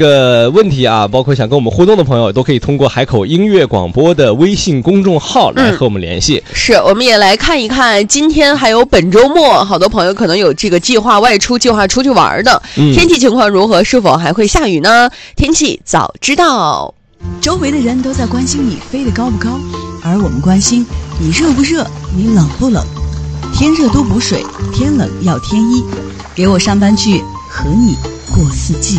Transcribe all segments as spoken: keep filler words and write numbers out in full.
个问题啊，包括想跟我们互动的朋友，都可以通过海口音乐广播的微信公众号来和我们联系。嗯、 是，我们也来看一看今天还有本周末，好多朋友可能有这个计划外出、计划出去玩的、嗯、天气情况如何？是否还会下雨呢？天气早知道。 周围的人都在关心你飞得高不高，而我们关心你热不热，你冷不冷。天热多补水，天冷要添衣。给我上班去，和你过四季。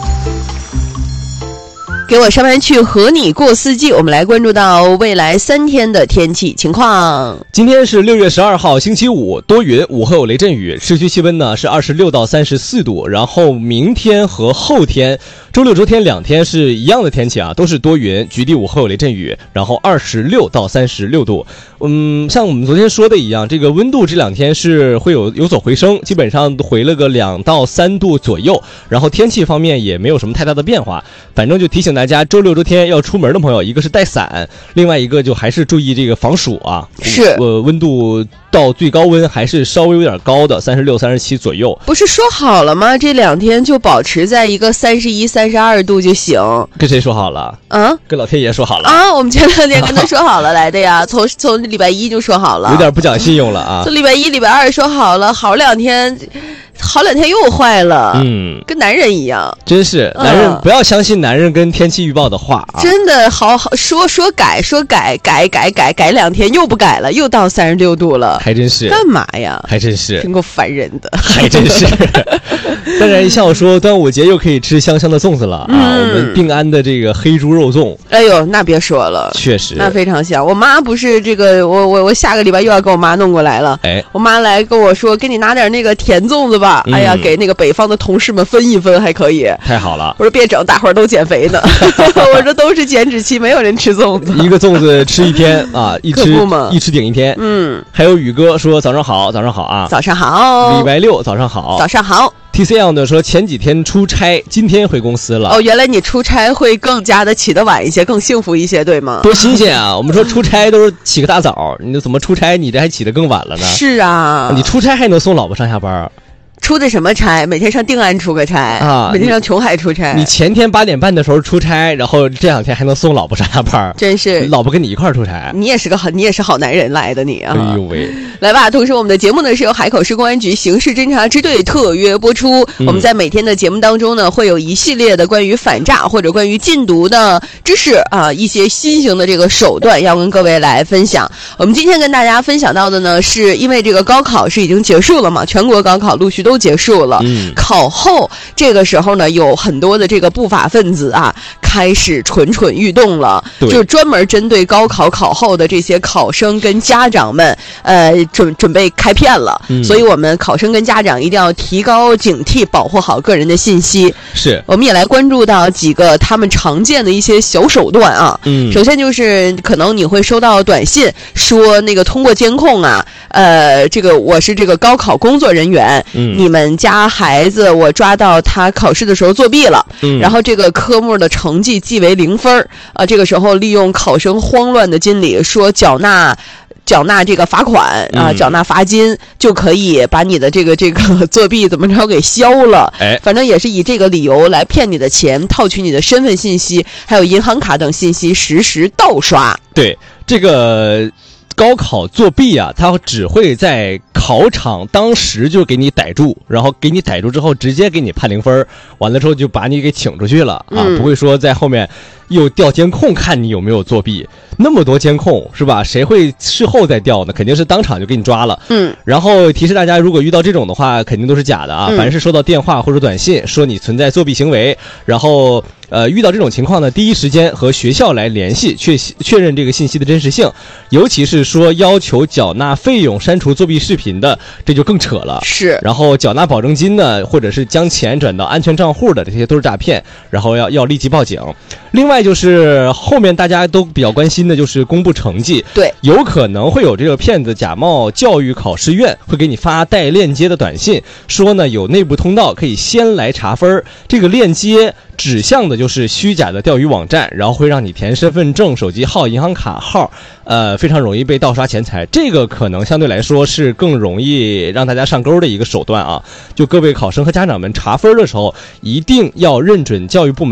给我上班去，和你过四季。我们来关注到未来三天的天气情况。 今天是六月十二号星期五，多云，午后有雷阵雨，市区气温呢是二十六到三十四度。然后明天和后天周六周天两天是一样的天气啊，都是多云，局地午后有雷阵雨，然后二十六到三十六度。嗯，像我们昨天说的一样，这个温度这两天是会有有所回升，基本上回了个两到三度左右。然后天气方面也没有什么太大的变化，反正就提醒大家，周六周天要出门的朋友，一个是带伞，另外一个就还是注意这个防暑啊。 是， 呃，温度到最高温还是稍微有点高的，三十六、三十七左右。 不是说好了吗？这两天就保持在一个三十一、三十二度就行。 跟谁说好了？ 啊， 跟老天爷说好了啊！我们前两天跟他说好了来的呀，从从礼拜一就说好了， 有点不讲信用了啊。 从礼拜一、礼拜二说好了，好两天。好两天又坏了，嗯，跟男人一样， 真是男人、嗯、不要相信男人跟天气预报的话啊！ 真的好好说说改说改改改改改两天又不改了，又到三十六度了， 还真是干嘛呀？ 还真是真够烦人的， 还真是。当然一笑说端午节又可以吃香香的粽子了啊！嗯、我们定安的这个黑猪肉粽， 哎呦，那别说了， 确实那非常香。我妈不是这个，我我我下个礼拜又要给我妈弄过来了，哎，我妈来跟我说，给你拿点那个甜粽子吧。哎呀，给那个北方的同事们分一分还可以， 太好了。 我说别整，大伙儿都减肥呢。我说都是减脂期，没有人吃粽子。 一个粽子吃一天啊，一吃一吃顶一天。嗯，还有宇哥说早上好，早上好啊， 早上好。 礼拜六早上好， 早上好。 T C 样的说前几天出差，今天回公司了。 哦，原来你出差会更加的起得晚一些，更幸福一些，对吗？ 多新鲜啊！我们说出差都是起个大早，你怎么出差你这还起得更晚了呢？ 是啊， 你出差还能送老婆上下班？ 出的什么差？每天上定安出个差啊，每天上琼海出差。 你前天八点半的时候出差，然后这两天还能送老婆上下班， 真是老婆跟你一块儿出差。 你也是个好，你也是好男人来的你啊！ 哎呦喂， 来吧！同时，我们的节目呢是由海口市公安局刑事侦查支队特约播出。嗯、我们在每天的节目当中呢，会有一系列的关于反诈或者关于禁毒的知识啊，一些新型的这个手段要跟各位来分享。我们今天跟大家分享到的呢，是因为这个高考是已经结束了嘛，全国高考陆续都结束了。嗯考后这个时候呢，有很多的这个不法分子啊，开始蠢蠢欲动了，就专门针对高考考后的这些考生跟家长们，呃，准准备开骗了。嗯、所以我们考生跟家长一定要提高警惕，保护好个人的信息。 是， 我们也来关注到几个他们常见的一些小手段啊。嗯，首先就是可能你会收到短信说那个通过监控啊，呃，这个我是这个高考工作人员，嗯、你们家孩子我抓到他考试的时候作弊了，嗯、然后这个科目的成绩记为零分啊。这个时候利用考生慌乱的心理，说缴纳缴纳这个罚款啊，缴纳罚金，就可以把你的这个这个作弊怎么着给消了。哎，反正也是以这个理由来骗你的钱，套取你的身份信息，还有银行卡等信息，实时盗刷。 对，这个高考作弊啊，他只会在考场当时就给你逮住，然后给你逮住之后直接给你判零分，完了之后就把你给请出去了啊，嗯、不会说在后面又调监控看你有没有作弊。那么多监控是吧？谁会事后再调呢？肯定是当场就给你抓了。嗯，然后提示大家，如果遇到这种的话，肯定都是假的啊！嗯、凡是收到电话或者短信说你存在作弊行为，然后呃遇到这种情况呢，第一时间和学校来联系，确确认这个信息的真实性。尤其是说要求缴纳费用、删除作弊视频的，这就更扯了。 是， 然后缴纳保证金呢，或者是将钱转到安全账户的，这些都是诈骗，然后要要立即报警。另外就是后面大家都比较关心的就是公布成绩， 对， 有可能会有这个骗子假冒教育考试院，会给你发带链接的短信，说呢有内部通道可以先来查分，这个链接指向的就是虚假的钓鱼网站，然后会让你填身份证、手机号、银行卡号，呃，非常容易被盗刷钱财。这个可能相对来说是更容易让大家上钩的一个手段啊！就各位考生和家长们查分的时候，一定要认准教育部门